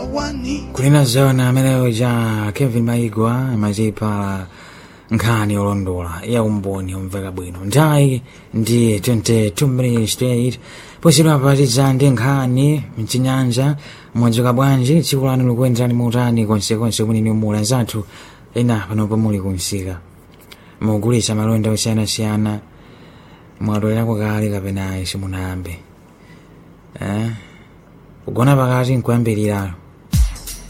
kulina zona ameneyo ja Kevin Maigwa amazipa nkhani olondola ya umboni omveka bwino. Nthawi ndi 22 minutes straight posidwa patiza ndi nkhani mchinyanja mwadzuka bwanji tsiku lanu likuyenderani mutani konsekonse kunini mula zathu ena panopo muli kunsika mugulitsa malonda osiyanasiyana mwatolera kale kapena simunayambe kugona pakati nkuyambirira